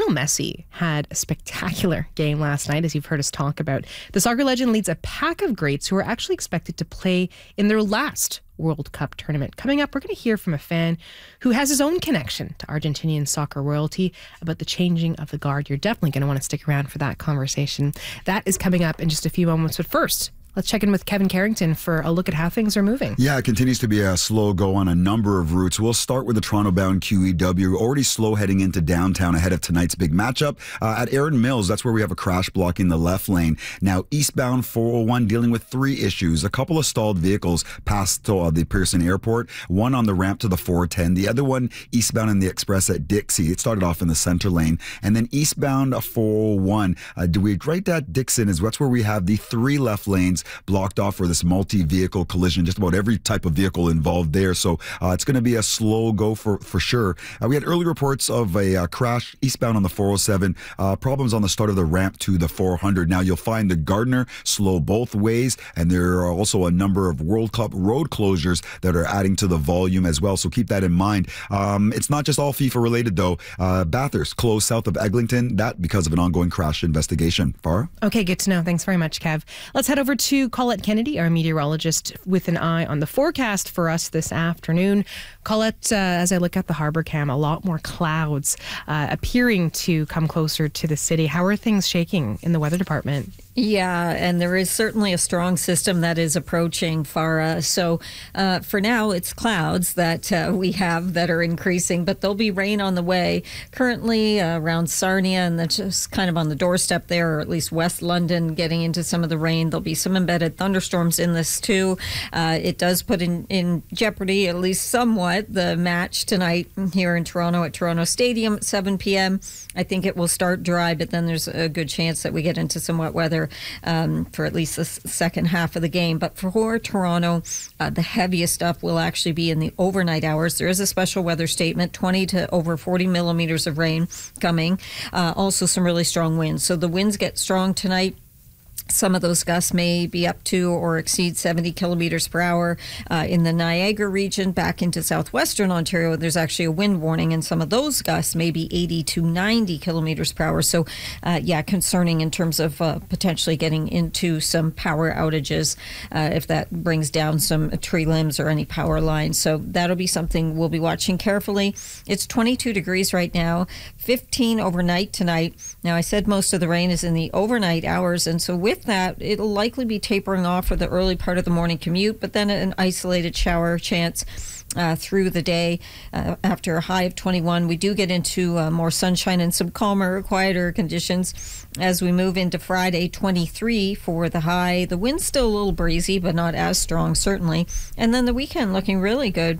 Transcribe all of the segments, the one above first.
Lionel Messi had a spectacular game last night, as you've heard us talk about. The soccer legend leads a pack of greats who are actually expected to play in their last World Cup tournament. Coming up, we're going to hear from a fan who has his own connection to Argentinian soccer royalty about the changing of the guard. You're definitely going to want to stick around for that conversation. That is coming up in just a few moments. But first, let's check in with Kevin Carrington for a look at how things are moving. Yeah, it continues to be a slow go on a number of routes. We'll start with the Toronto-bound QEW. Already slow heading into downtown ahead of tonight's big matchup. At Erin Mills, that's where we have a crash blocking the left lane. Now, eastbound 401 dealing with three issues. A couple of stalled vehicles past the Pearson Airport. One on the ramp to the 410. The other one eastbound in the Express at Dixie. It started off in the center lane. And then eastbound 401. Right at Dixon is that's where we have the three left lanes blocked off for this multi-vehicle collision, just about every type of vehicle involved there. So it's going to be a slow go for sure. We had early reports of a crash eastbound on the 407, problems on the start of the ramp to the 400. Now you'll find the Gardner slow both ways, and there are also a number of World Cup road closures that are adding to the volume as well. So keep that in mind. It's not just all FIFA related though. Bathurst closed south of Eglinton, that because of an ongoing crash investigation. Farah? Okay, good to know. Thanks very much, Kev. Let's head over to Colette Kennedy, our meteorologist, with an eye on the forecast for us this afternoon. Colette, as I look at the Harbour Cam, a lot more clouds appearing to come closer to the city. How are things shaking in the weather department? Yeah, and there is certainly a strong system that is approaching, Farah. So for now, it's clouds that we have that are increasing, but there'll be rain on the way. Currently around Sarnia, and that's just kind of on the doorstep there, or at least West London, getting into some of the rain. There'll be some embedded thunderstorms in this too. It does put in jeopardy, at least somewhat, the match tonight here in Toronto at Toronto Stadium at 7 p.m. I think it will start dry, but then there's a good chance that we get into some wet weather for at least the second half of the game. But for Toronto, the heaviest stuff will actually be in the overnight hours. There is a special weather statement, 20 to over 40 millimeters of rain coming. Also some really strong winds. So the winds get strong tonight. Some of those gusts may be up to or exceed 70 kilometers per hour. In the Niagara region, back into southwestern Ontario, there's actually a wind warning, and some of those gusts may be 80 to 90 kilometers per hour. So, concerning in terms of potentially getting into some power outages if that brings down some tree limbs or any power lines. So that'll be something we'll be watching carefully. It's 22 degrees right now, 15 overnight tonight. Now, I said most of the rain is in the overnight hours, and so with that, it'll likely be tapering off for the early part of the morning commute, but then an isolated shower chance through the day. After a high of 21, we do get into more sunshine and some calmer, quieter conditions as we move into Friday. 23 for the high. The wind's still a little breezy, but not as strong, certainly. And then the weekend looking really good.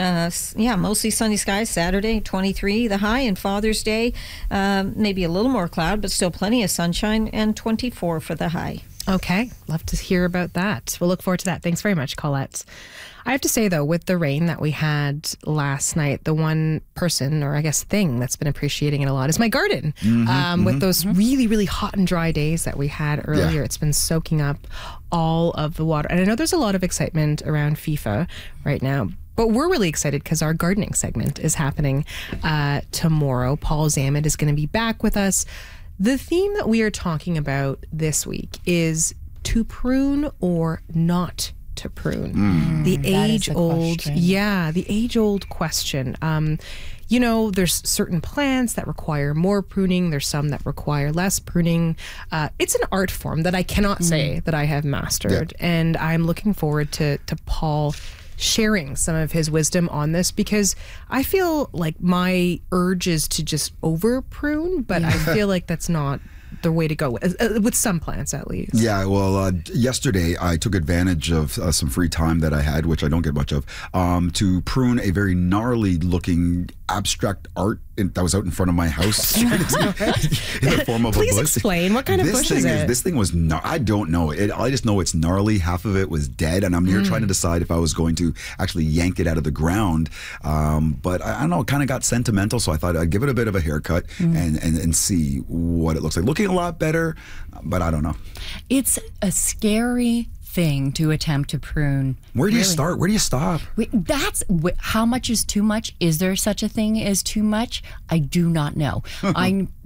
Mostly sunny skies. Saturday, 23 the high, and Father's Day, maybe a little more cloud, but still plenty of sunshine, and 24 for the high. Okay, love to hear about that. We'll look forward to that. Thanks very much, Colette. I have to say, though, with the rain that we had last night, the one person, or I guess thing, that's been appreciating it a lot is my garden. With those really, really hot and dry days that we had earlier, it's been soaking up all of the water. And I know there's a lot of excitement around FIFA right now, but we're really excited because our gardening segment is happening tomorrow. Paul Zammit is going to be back with us. The theme that we are talking about this week is to prune or not to prune. The age-old question. There's certain plants that require more pruning. There's some that require less pruning. It's an art form that I cannot say that I have mastered. And I'm looking forward to Paul sharing some of his wisdom on this, because I feel like my urge is to just over prune, but I feel like that's not the way to go with some plants, at least. Yeah, well, yesterday I took advantage of some free time that I had, which I don't get much of, to prune a very gnarly looking abstract art that was out in front of my house in the form of Please a bush. Explain. What kind of bush is it? This thing was, I don't know. I just know it's gnarly. Half of it was dead, and I'm here trying to decide if I was going to actually yank it out of the ground. But I don't know, it kind of got sentimental, so I thought I'd give it a bit of a haircut and see what it looks like. Looking a lot better, but I don't know. It's a scary thing to attempt to prune. Where do you start? Where do you stop? That's how much is too much? Is there such a thing as too much? I do not know.